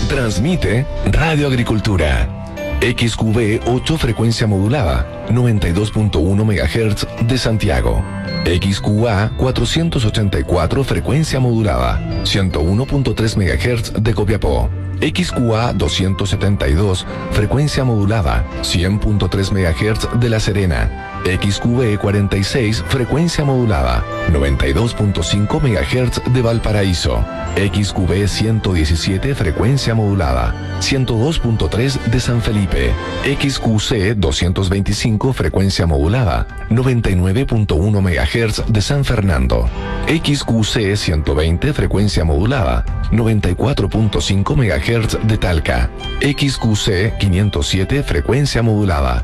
Transmite Radio Agricultura. XQB 8 frecuencia modulada, 92.1 MHz de Santiago. XQA 484 frecuencia modulada, 101.3 MHz de Copiapó. XQA 272 frecuencia modulada, 100.3 MHz de La Serena. XQB 46 frecuencia modulada, 92.5 MHz de Valparaíso. XQB 117 frecuencia modulada, 102.3 de San Felipe. XQC 225 frecuencia modulada, 99.1 MHz de San Fernando. XQC 120 frecuencia modulada, 94.5 MHz de Talca. XQC 507 frecuencia modulada,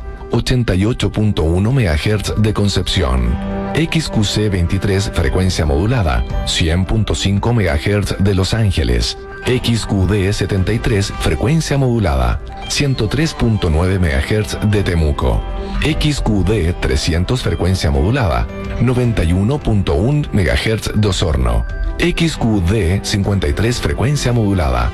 88.1 MHz de Concepción. XQC 23 frecuencia modulada, 100.5 MHz de Los Ángeles. XQD 73 frecuencia modulada, 103.9 MHz de Temuco. XQD 300 frecuencia modulada, 91.1 MHz de Osorno. XQD 53 frecuencia modulada,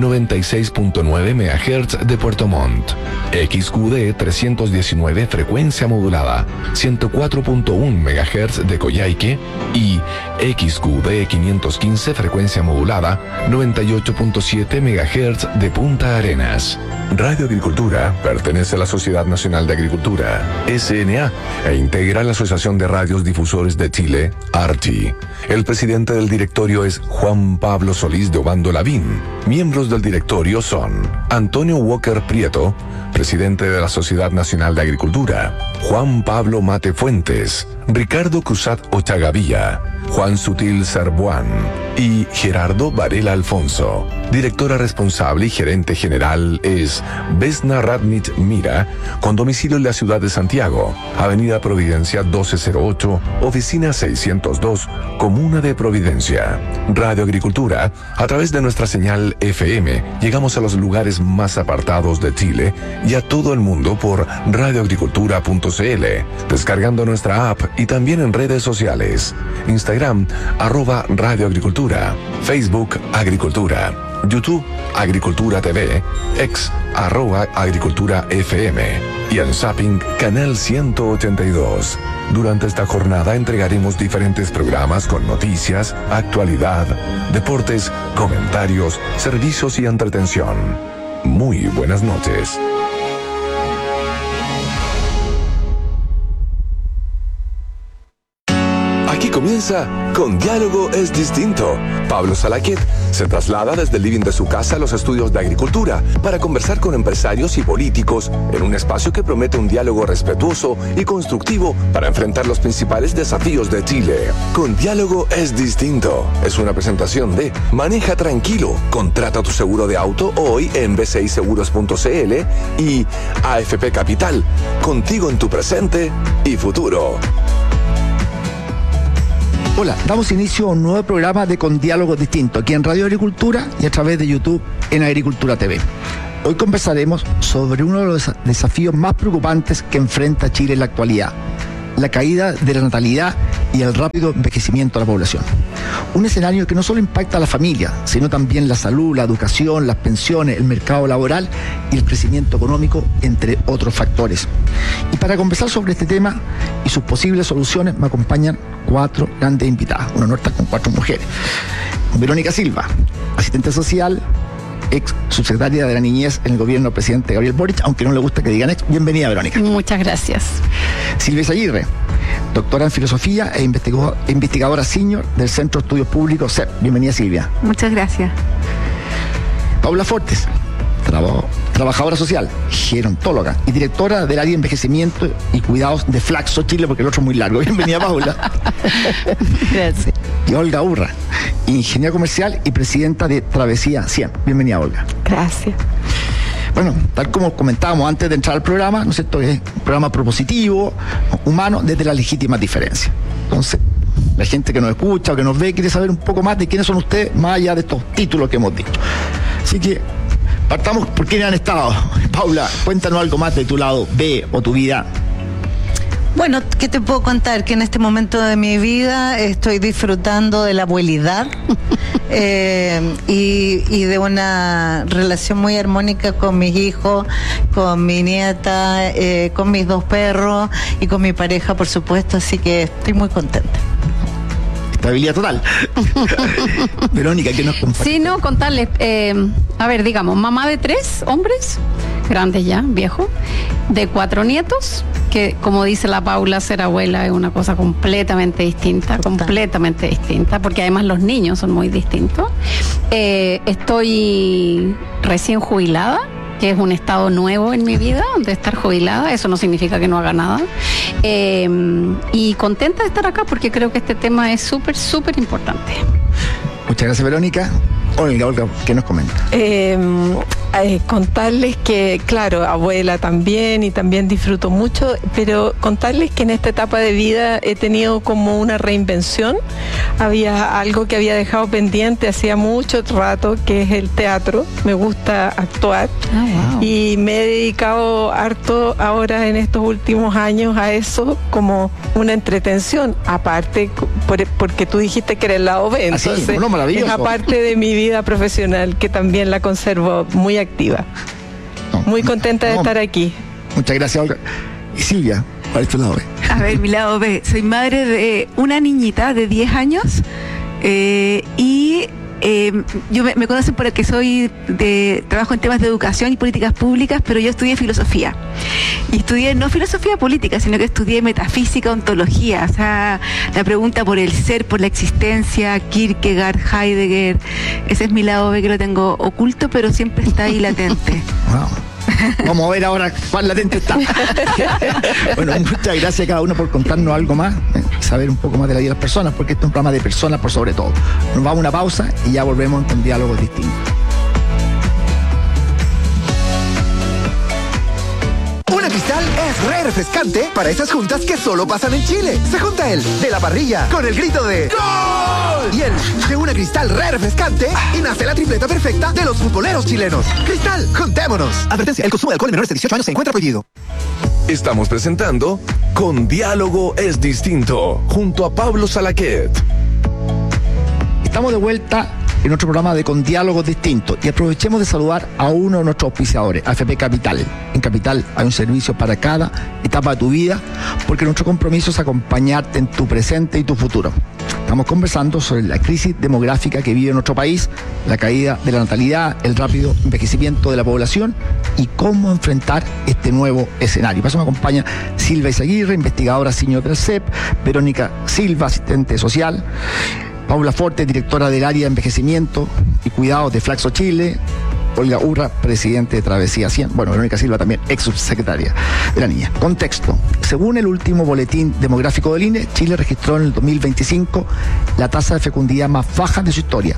96.9 MHz de Puerto Montt. XQD 319 frecuencia modulada, 104.1 MHz de Coyhaique. Y XQD 515 frecuencia modulada, 98.7 MHz de Punta Arenas. Radio Agricultura pertenece a la Sociedad Nacional de Agricultura, SNA, e integra la Asociación de Radios Difusores de Chile, ARCHI. El presidente del directorio es Juan Pablo Solís de Obando Lavín. Miembros del directorio son Antonio Walker Prieto, presidente de la Sociedad Nacional de Agricultura; Juan Pablo Mate Fuentes; Ricardo Cruzat Ochagavía; Juan Sutil Serbuán y Gerardo Varela Alfonso. Directora responsable y gerente general es Vesna Radnich Mira, con domicilio en la ciudad de Santiago, Avenida Providencia 1208, Oficina 602, Comuna de Providencia. Radio Agricultura, a través de nuestra señal FM, llegamos a los lugares más apartados de Chile y a todo el mundo por radioagricultura.cl, descargando nuestra app y también en redes sociales. Instagram, @radioagricultura, Facebook, Agricultura, YouTube, Agricultura TV, X, @Agricultura FM y en Zapping, Canal 182. Durante esta jornada entregaremos diferentes programas con noticias, actualidad, deportes, comentarios, servicios y entretención. Muy buenas noches. Aquí comienza Con Diálogo es Distinto. Pablo Salaquet se traslada desde el living de su casa a los estudios de Agricultura para conversar con empresarios y políticos en un espacio que promete un diálogo respetuoso y constructivo para enfrentar los principales desafíos de Chile. Con Diálogo es Distinto es una presentación de Maneja Tranquilo, contrata tu seguro de auto hoy en bciseguros.cl y AFP Capital, contigo en tu presente y futuro. Hola, damos inicio a un nuevo programa de Con Diálogo Distinto, aquí en Radio Agricultura y a través de YouTube en Agricultura TV. Hoy conversaremos sobre uno de los desafíos más preocupantes que enfrenta Chile en la actualidad: la caída de la natalidad y el rápido envejecimiento de la población. Un escenario que no solo impacta a la familia, sino también la salud, la educación, las pensiones, el mercado laboral y el crecimiento económico, entre otros factores. Y para conversar sobre este tema y sus posibles soluciones me acompañan 4 grandes invitadas. Un honor estar con 4 mujeres. Verónica Silva, asistente social, ex subsecretaria de la Niñez en el gobierno del presidente Gabriel Boric, aunque no le gusta que digan ex. Bienvenida, Verónica. Muchas gracias. Silvia Aguirre, doctora en filosofía e investigadora senior del Centro de Estudios Públicos CEP. Bienvenida, Silvia. Muchas gracias. Paula Fortes, trabajadora social, gerontóloga y directora del área de envejecimiento y cuidados de Flaxo Chile, porque el otro es muy largo. Bienvenida, Paula. Gracias. Y Olga Urra, ingeniera comercial y presidenta de Travesía 100. Bienvenida, Olga. Gracias. Bueno, tal como comentábamos antes de entrar al programa, ¿no es cierto? Es un programa propositivo, humano, desde las legítimas diferencias. Entonces, la gente que nos escucha o que nos ve quiere saber un poco más de quiénes son ustedes, más allá de estos títulos que hemos dicho. Así que partamos por quiénes han estado. Paula, cuéntanos algo más de tu lado B o tu vida. Bueno, ¿qué te puedo contar? Que en este momento de mi vida estoy disfrutando de la abuelidad. y de una relación muy armónica con mis hijos, con mi nieta, con mis 2 perros y con mi pareja, por supuesto, así que estoy muy contenta. Estabilidad total. Verónica, ¿qué nos comparte? Sí, no, contarles. A ver, digamos, mamá de 3 hombres, grandes ya, viejos, de 4 nietos, que como dice la Paula, ser abuela es una cosa completamente distinta, porque además los niños son muy distintos. Estoy recién jubilada, que es un estado nuevo en mi vida, de estar jubilada. Eso no significa que no haga nada. Y contenta de estar acá porque creo que este tema es súper, súper importante. Muchas gracias, Verónica. Olga, ¿qué nos comenta? Contarles que, claro, abuela también, y también disfruto mucho, pero contarles que en esta etapa de vida he tenido como una reinvención. Había algo que había dejado pendiente hacía mucho rato, que es el teatro. Me gusta actuar. Wow. Y me he dedicado harto ahora en estos últimos años a eso como una entretención, aparte porque tú dijiste que era el lado B, entonces es aparte de mi vida profesional, que también la conservo muy activa. Muy contenta de estar aquí. Muchas gracias, Olga. Y Silvia, ¿cuál es tu lado B? A ver, mi lado B. Soy madre de una niñita de 10 años y yo me conocen por el que trabajo en temas de educación y políticas públicas, pero yo estudié filosofía. Y estudié no filosofía política, sino que estudié metafísica, ontología. O sea, la pregunta por el ser, por la existencia, Kierkegaard, Heidegger. Ese es mi lado B, que lo tengo oculto, pero siempre está ahí latente. Wow. Vamos a ver ahora cuán latente está. Bueno, muchas gracias a cada uno por contarnos algo más, saber un poco más de la vida de las personas, porque este es un programa de personas por sobre todo. Nos vamos a una pausa y ya volvemos con diálogos distintos. Una Cristal es re refrescante para esas juntas que solo pasan en Chile. Se junta el de la parrilla con el grito de ¡Gol! Y el de una Cristal re refrescante y nace la tripleta perfecta de los futboleros chilenos. Cristal, juntémonos. Advertencia, el consumo de alcohol en menores de 18 años se encuentra prohibido. Estamos presentando Con Diálogo es Distinto, junto a Pablo Salaquet. Estamos de vuelta en nuestro programa de Con Diálogos Distintos y aprovechemos de saludar a uno de nuestros auspiciadores, AFP Capital. En Capital hay un servicio para cada etapa de tu vida, porque nuestro compromiso es acompañarte en tu presente y tu futuro. Estamos conversando sobre la crisis demográfica que vive nuestro país, la caída de la natalidad, el rápido envejecimiento de la población y cómo enfrentar este nuevo escenario. Por eso me acompaña Silvia Izaguirre, investigadora senior del CEP, Verónica Silva, asistente social, Paula Forte, directora del área de envejecimiento y cuidados de Flaxo Chile, Olga Urra, presidente de Travesía 100, bueno, Verónica Silva también, ex subsecretaria de la niña. Contexto: según el último boletín demográfico del INE, Chile registró en el 2025 la tasa de fecundidad más baja de su historia,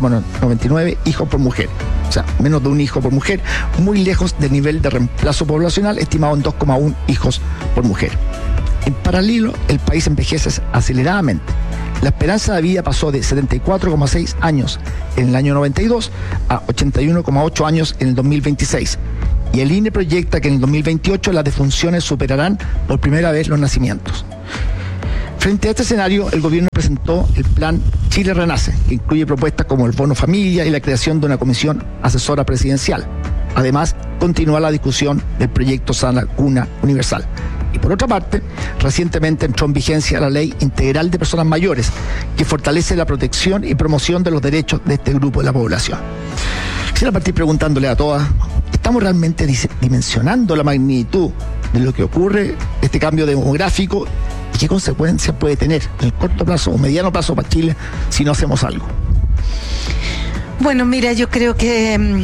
0,99 hijos por mujer, o sea, menos de un hijo por mujer, muy lejos del nivel de reemplazo poblacional estimado en 2,1 hijos por mujer. En paralelo, el país envejece aceleradamente. La esperanza de vida pasó de 74,6 años en el año 92 a 81,8 años en el 2026. Y el INE proyecta que en el 2028 las defunciones superarán por primera vez los nacimientos. Frente a este escenario, el gobierno presentó el plan Chile Renace, que incluye propuestas como el bono familia y la creación de una comisión asesora presidencial. Además, continúa la discusión del proyecto Sana Cuna Universal. Y por otra parte, recientemente entró en vigencia la Ley Integral de Personas Mayores, que fortalece la protección y promoción de los derechos de este grupo de la población. Quisiera partir preguntándole a todas, ¿estamos realmente dimensionando la magnitud de lo que ocurre, este cambio demográfico, y qué consecuencias puede tener en el corto plazo o mediano plazo para Chile si no hacemos algo? Bueno, mira, yo creo que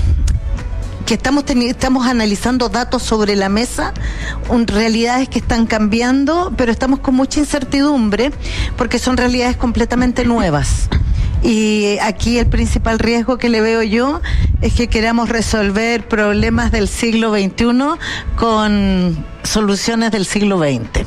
estamos analizando datos sobre la mesa, realidades que están cambiando, pero estamos con mucha incertidumbre porque son realidades completamente nuevas. Y aquí el principal riesgo que le veo yo es que queramos resolver problemas del siglo XXI con soluciones del siglo XX.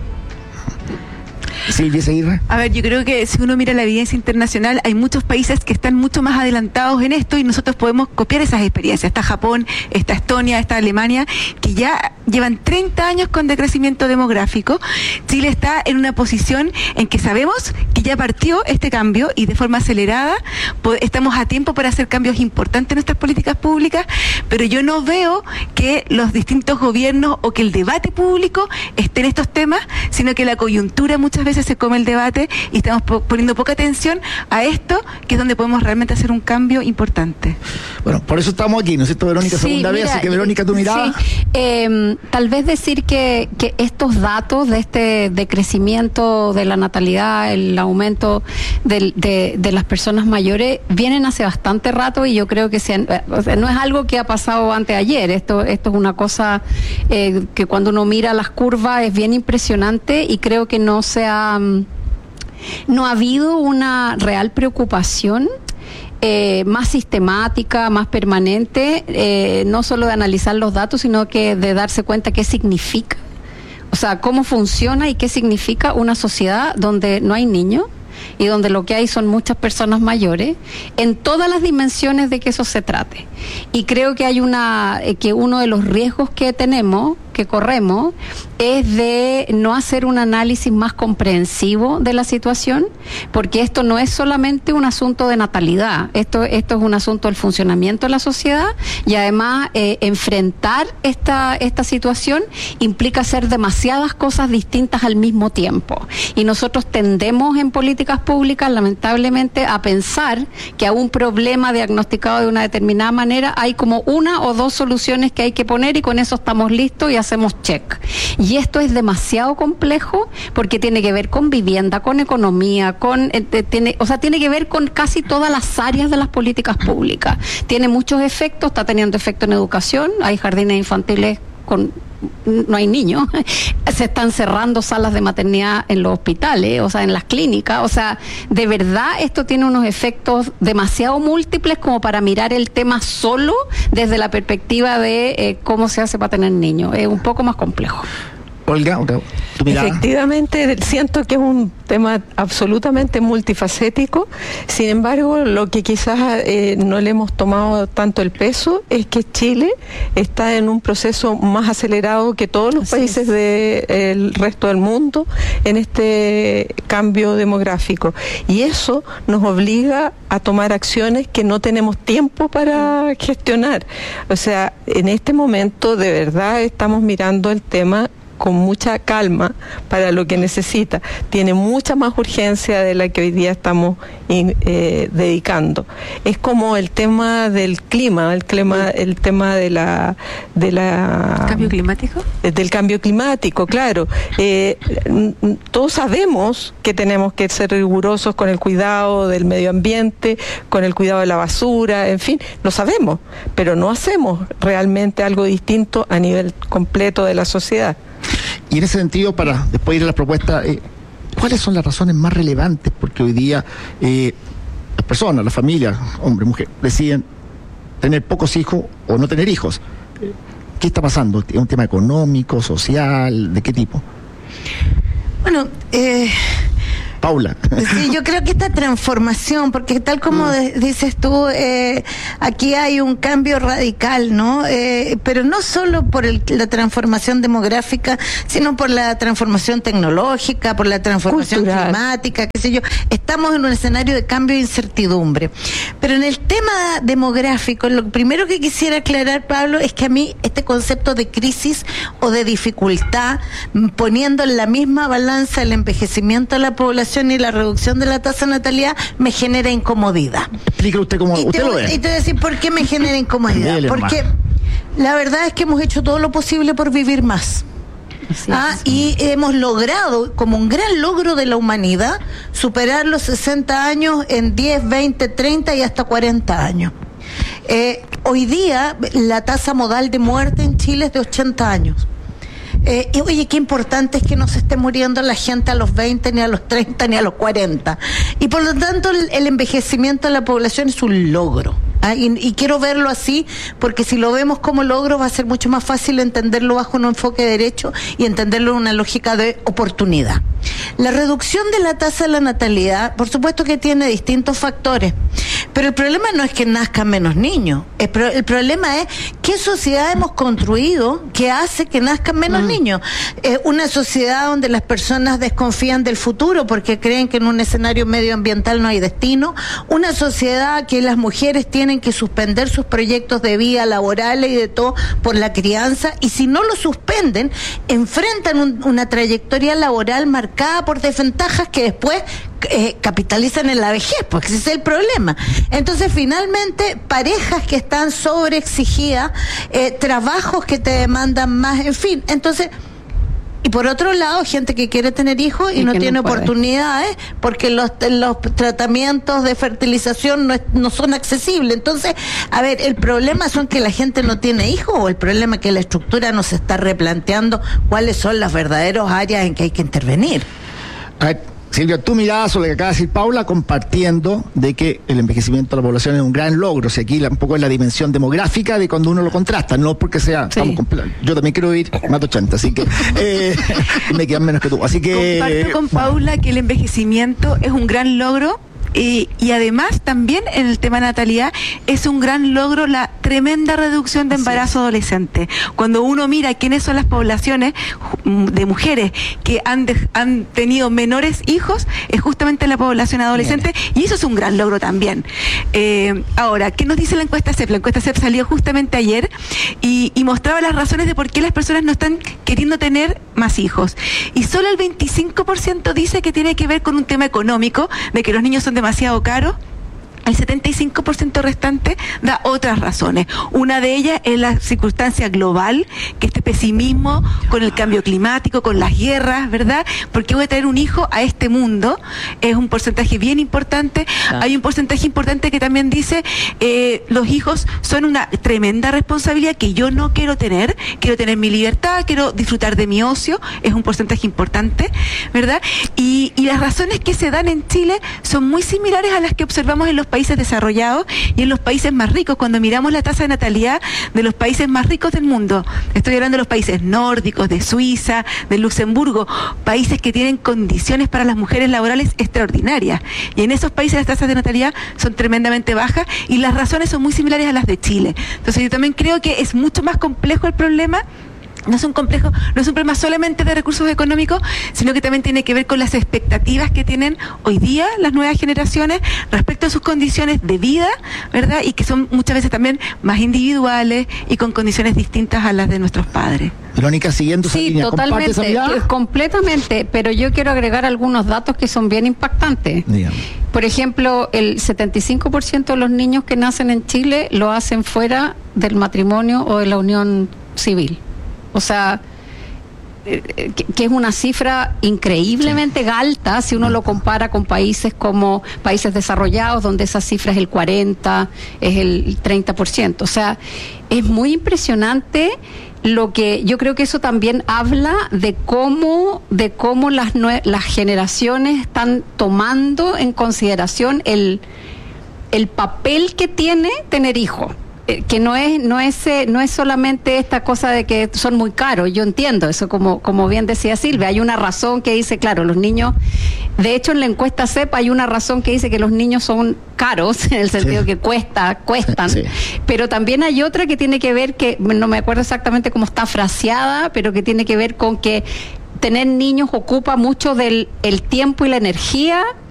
Silvia Seguirre. A ver, yo creo que si uno mira la evidencia internacional, hay muchos países que están mucho más adelantados en esto y nosotros podemos copiar esas experiencias. Está Japón, está Estonia, está Alemania, que ya llevan 30 años con decrecimiento demográfico. Chile está en una posición en que sabemos que ya partió este cambio y de forma acelerada estamos a tiempo para hacer cambios importantes en nuestras políticas públicas, pero yo no veo que los distintos gobiernos o que el debate público esté en estos temas, sino que la coyuntura muchas veces se come el debate y estamos poniendo poca atención a esto, que es donde podemos realmente hacer un cambio importante. Bueno, por eso estamos aquí, ¿no es cierto, Verónica? Sí, Segunda vez, así que Verónica, tu mirada. Sí, tal vez decir que estos datos de este decrecimiento de la natalidad, el aumento de las personas mayores, vienen hace bastante rato y yo creo que no es algo que ha pasado antes de ayer. Esto es una cosa que cuando uno mira las curvas es bien impresionante y creo que no ha habido una real preocupación más sistemática, más permanente, no solo de analizar los datos, sino que de darse cuenta qué significa, o sea, cómo funciona y qué significa una sociedad donde no hay niños y donde lo que hay son muchas personas mayores, en todas las dimensiones de que eso se trate. Y creo que que uno de los riesgos que corremos, es de no hacer un análisis más comprensivo de la situación, porque esto no es solamente un asunto de natalidad, esto es un asunto del funcionamiento de la sociedad, y además enfrentar esta situación implica hacer demasiadas cosas distintas al mismo tiempo. Y nosotros tendemos en políticas públicas, lamentablemente, a pensar que a un problema diagnosticado de una determinada manera hay como una o dos soluciones que hay que poner y con eso estamos listos y hacemos check. Y esto es demasiado complejo porque tiene que ver con vivienda, con economía, tiene que ver con casi todas las áreas de las políticas públicas. Tiene muchos efectos, está teniendo efecto en educación, hay jardines infantiles no hay niños, se están cerrando salas de maternidad en los hospitales, o sea, en las clínicas, o sea, de verdad esto tiene unos efectos demasiado múltiples como para mirar el tema solo desde la perspectiva de cómo se hace para tener niños. Es un poco más complejo. Olga, tu mirada. Efectivamente, siento que es un tema absolutamente multifacético. Sin embargo, lo que quizás no le hemos tomado tanto el peso es que Chile está en un proceso más acelerado que todos los países del resto del mundo en este cambio demográfico. Y eso nos obliga a tomar acciones que no tenemos tiempo para gestionar. O sea, en este momento de verdad estamos mirando el tema con mucha calma para lo que necesita. Tiene mucha más urgencia de la que hoy día estamos dedicando. Es como el tema del clima, el tema de la ¿Cambio climático? Del cambio climático, claro. Todos sabemos que tenemos que ser rigurosos con el cuidado del medio ambiente, con el cuidado de la basura, en fin, lo sabemos, pero no hacemos realmente algo distinto a nivel completo de la sociedad. Y en ese sentido, para después ir a las propuestas, ¿cuáles son las razones más relevantes? Porque hoy día las personas, las familias, hombre, mujer, deciden tener pocos hijos o no tener hijos. ¿Qué está pasando? ¿Es un tema económico, social? ¿De qué tipo? Bueno, Paula. Sí, yo creo que esta transformación, porque tal como dices tú, aquí hay un cambio radical, ¿no? Pero no solo por la transformación demográfica, sino por la transformación tecnológica, por la transformación climática, qué sé yo. Estamos en un escenario de cambio e incertidumbre. Pero en el tema demográfico, lo primero que quisiera aclarar, Pablo, es que a mí este concepto de crisis o de dificultad, poniendo en la misma balanza el envejecimiento de la población y la reducción de la tasa de natalidad, me genera incomodidad. Explíquelo usted cómo usted lo ve. Y te voy a decir por qué me genera incomodidad. Porque la verdad es que hemos hecho todo lo posible por vivir más. Y hemos logrado, como un gran logro de la humanidad, superar los 60 años en 10, 20, 30 y hasta 40 años. Hoy día la tasa modal de muerte en Chile es de 80 años. Y oye, qué importante es que no se esté muriendo la gente a los 20, ni a los 30, ni a los 40. Y por lo tanto, el envejecimiento de la población es un logro. Y quiero verlo así, porque si lo vemos como logro, va a ser mucho más fácil entenderlo bajo un enfoque de derecho y entenderlo en una lógica de oportunidad. La reducción de la tasa de la natalidad, por supuesto que tiene distintos factores, Pero el problema no es que nazcan menos niños. El problema es qué sociedad hemos construido que hace que nazcan menos niños. Una sociedad donde las personas desconfían del futuro porque creen que en un escenario medioambiental no hay destino. Una sociedad que las mujeres tienen que suspender sus proyectos de vida laborales y de todo por la crianza. Y si no lo suspenden, enfrentan una trayectoria laboral marcada por desventajas que después capitalizan en la vejez, porque ese es el problema. Entonces, finalmente, parejas que están sobreexigidas, trabajos que te demandan más, en fin. Entonces, y por otro lado, gente que quiere tener hijos y no tiene oportunidades porque los tratamientos de fertilización no son accesibles. Entonces, a ver, ¿el problema son que la gente no tiene hijos o el problema es que la estructura no se está replanteando cuáles son las verdaderas áreas en que hay que intervenir? A ver, Silvia, tu mirada sobre lo que acaba de decir Paula, compartiendo de que el envejecimiento de la población es un gran logro. O sea, aquí un poco es la dimensión demográfica de cuando uno lo contrasta, no porque sea... Sí. Yo también quiero vivir más de 80, así que me quedan menos que tú. Así que... Comparto con Paula que el envejecimiento es un gran logro. Y además también en el tema de natalidad es un gran logro la tremenda reducción de embarazo adolescente. Cuando uno mira quiénes son las poblaciones de mujeres que han tenido menores hijos, es justamente la población adolescente. Bien. Y eso es un gran logro también. Ahora, ¿qué nos dice la encuesta CEP? La encuesta CEP salió justamente ayer y mostraba las razones de por qué las personas no están queriendo tener más hijos. Y solo el 25% dice que tiene que ver con un tema económico, de que los niños son demasiado caros. El 75% restante da otras razones. Una de ellas es la circunstancia global, que este pesimismo con el cambio climático, con las guerras, ¿verdad? Porque voy a traer un hijo a este mundo, es un porcentaje bien importante. Hay un porcentaje importante que también dice, los hijos son una tremenda responsabilidad que yo no quiero tener mi libertad, quiero disfrutar de mi ocio, es un porcentaje importante, ¿verdad? Y las razones que se dan en Chile son muy similares a las que observamos en los países desarrollados y en los países más ricos. Cuando miramos la tasa de natalidad de los países más ricos del mundo, estoy hablando de los países nórdicos, de Suiza, de Luxemburgo, países que tienen condiciones para las mujeres laborales extraordinarias, y en esos países las tasas de natalidad son tremendamente bajas y las razones son muy similares a las de Chile. Entonces yo también creo que es mucho más complejo el problema. No es un problema solamente de recursos económicos, sino que también tiene que ver con las expectativas que tienen hoy día las nuevas generaciones respecto a sus condiciones de vida, ¿verdad? Y que son muchas veces también más individuales y con condiciones distintas a las de nuestros padres. Verónica, siguiendo esa línea, totalmente, completamente, pero yo quiero agregar algunos datos que son bien impactantes. Dígame. Por ejemplo, el 75% de los niños que nacen en Chile lo hacen fuera del matrimonio o de la unión civil. O sea, que es una cifra increíblemente alta si uno lo compara con países como países desarrollados, donde esa cifra es el 40%, es el 30%. O sea, es muy impresionante lo que yo creo que eso también habla de cómo las generaciones están tomando en consideración el papel que tiene tener hijos. Que no es solamente esta cosa de que son muy caros. Yo entiendo eso, como bien decía Silvia, hay una razón que dice, claro, los niños, de hecho en la encuesta CEP hay una razón que dice que los niños son caros, en el sentido que cuestan, pero también hay otra que tiene que ver, que no me acuerdo exactamente cómo está fraseada, pero que tiene que ver con que tener niños ocupa mucho del el tiempo y la energía